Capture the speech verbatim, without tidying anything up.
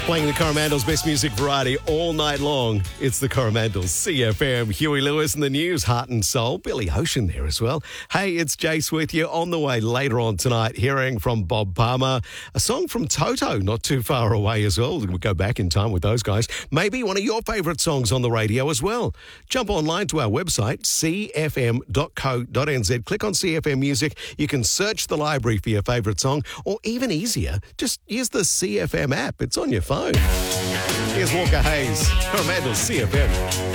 Playing the Coromandels' best music variety all night long. It's the Coromandels, C F M. Huey Lewis in the news, Heart and Soul. Billy Ocean there as well. Hey, it's Jace with you. On the way later on tonight, hearing from Bob Palmer. A song from Toto, not too far away as well. We'll go back in time with those guys. Maybe one of your favourite songs on the radio as well. Jump online to our website, c f m dot co dot n z. Click on C F M Music. You can search the library for your favourite song, or even easier, just use the C F M app. It's on your phone. Here's Walker Hayes, Coromandels, C F M.